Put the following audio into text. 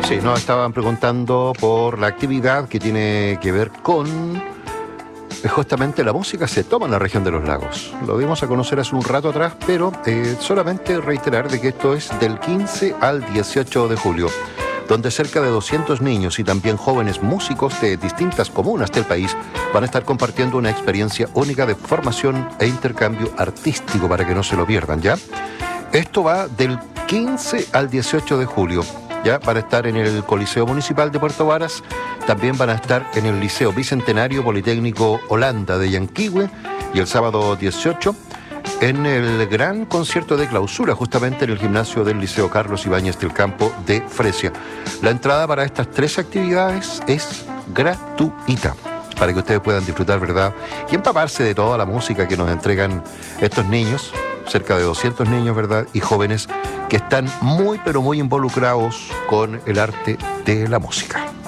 Sí, nos estaban preguntando por la actividad que tiene que ver con justamente la música se toma en la región de los lagos. Lo dimos a conocer hace un rato atrás, pero solamente reiterar de que esto es del 15 al 18 de julio, donde cerca de 200 niños y también jóvenes músicos de distintas comunas del país van a estar compartiendo una experiencia única de formación e intercambio artístico para que no se lo pierdan, ¿ya? Esto va del 15 al 18 de julio. Ya van a estar en el Coliseo Municipal de Puerto Varas, también van a estar en el Liceo Bicentenario Politécnico Holanda de Yanquihue y el sábado 18 en el gran concierto de clausura justamente en el gimnasio del Liceo Carlos Ibáñez del Campo de Fresia. La entrada para estas tres actividades es gratuita para que ustedes puedan disfrutar, ¿verdad? Y empaparse de toda la música que nos entregan estos niños, cerca de 200 niños, ¿verdad? Y jóvenes que están muy, pero muy involucrados con el arte de la música.